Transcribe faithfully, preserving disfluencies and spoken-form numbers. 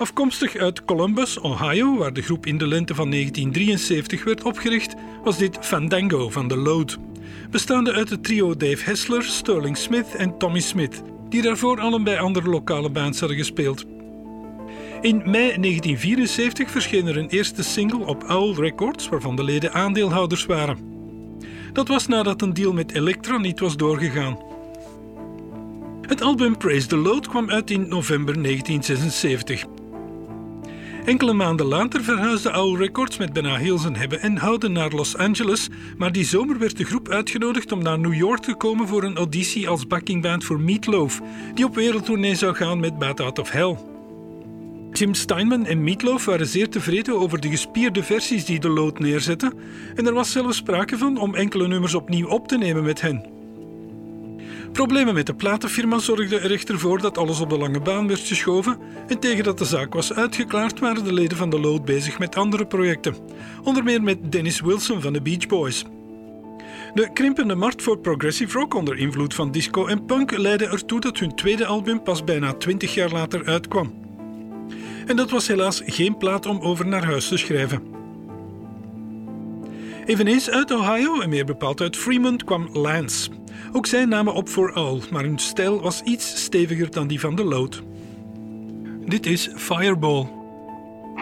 Afkomstig uit Columbus, Ohio, waar de groep in de lente van negentien drieënzeventig werd opgericht, was dit Fandango van The Load. Bestaande uit het trio Dave Hessler, Sterling Smith en Tommy Smith, die daarvoor allen bij andere lokale bands hadden gespeeld. In mei negentien vierenzeventig verscheen er een eerste single op Owl Records, waarvan de leden aandeelhouders waren. Dat was nadat een deal met Elektra niet was doorgegaan. Het album Praise the Load kwam uit in november negentien zesenzeventig. Enkele maanden later verhuisde Owl Records met bijna heel zijn hebben en houden naar Los Angeles, maar die zomer werd de groep uitgenodigd om naar New York te komen voor een auditie als backingband voor Meat Loaf, die op wereldtournee zou gaan met Bat Out of Hell. Jim Steinman en Meat Loaf waren zeer tevreden over de gespierde versies die The Load neerzetten en er was zelfs sprake van om enkele nummers opnieuw op te nemen met hen. Problemen met de platenfirma zorgden er echter voor dat alles op de lange baan werd geschoven en tegen dat de zaak was uitgeklaard waren de leden van The Load bezig met andere projecten, onder meer met Dennis Wilson van de Beach Boys. De krimpende markt voor progressive rock onder invloed van disco en punk leidde ertoe dat hun tweede album pas bijna twintig jaar later uitkwam. En dat was helaas geen plaat om over naar huis te schrijven. Eveneens uit Ohio, en meer bepaald uit Fremont, kwam Lance. Ook zij namen op voor Owl, maar hun stijl was iets steviger dan die van The Load. Dit is Fireball.